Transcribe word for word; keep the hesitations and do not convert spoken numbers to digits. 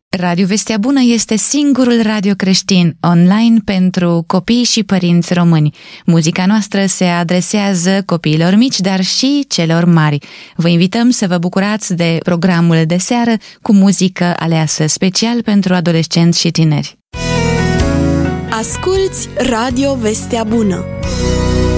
Radio Vestea Bună este singurul radio creștin online pentru copii și părinți români. Muzica noastră se adresează copiilor mici, dar și celor mari. Vă invităm să vă bucurați de programul de seară cu muzică aleasă special pentru adolescenți și tineri. Asculți Radio Vestea Bună.